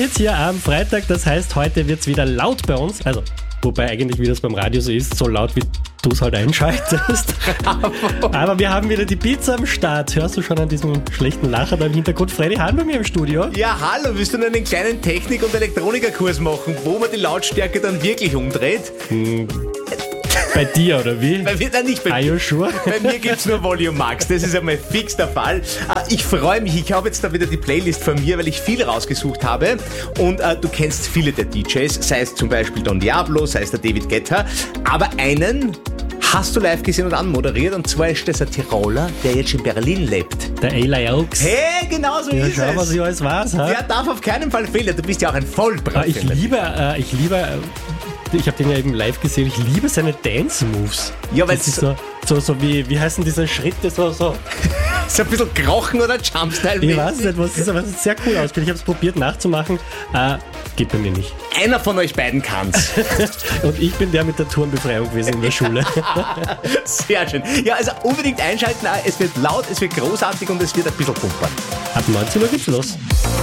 geht's hier am Freitag. Das heißt, heute wird's wieder laut bei uns. Also, wobei eigentlich, wie das beim Radio so ist, so laut, wie du es halt einschaltest. Aber wir haben wieder die Pizza am Start. Hörst du schon an diesem schlechten Lacher da im Hintergrund? Freddy Hahn bei mir im Studio. Ja, hallo, willst du nur einen kleinen Technik- und Elektronikerkurs machen, wo man die Lautstärke dann wirklich umdreht? Bei dir, oder wie? Nicht bei Are mir. you sure? Bei mir gibt's nur Volume Max, das ist einmal fix der Fall. Ich freue mich, ich habe jetzt da wieder die Playlist von mir, weil ich viel rausgesucht habe. Und du kennst viele der DJs, sei es zum Beispiel Don Diablo, sei es der David Guetta. Aber einen hast du live gesehen und anmoderiert, und zwar ist das ein Tiroler, der jetzt in Berlin lebt. Der Eli Oaks. Hey, genau so Ja, ist schau, es. was ich alles weiß. Ha? Der darf auf keinen Fall fehlen, du bist ja auch ein Vollprofi. Ich habe den ja eben live gesehen, ich liebe seine Dance-Moves. Ja, weil das ist so wie heißen diese Schritte, so. so ein bisschen Krochen oder Jumpstyle. Ich weiß nicht, was ist, aber es ist sehr cool aus. Ich habe es probiert nachzumachen, geht bei mir nicht. Einer von euch beiden kann's. Und ich bin der mit der Turnbefreiung gewesen in der Schule. Sehr schön. Ja, also unbedingt einschalten, es wird laut, es wird großartig und es wird ein bisschen pumpern. Ab 19 Uhr geht's los.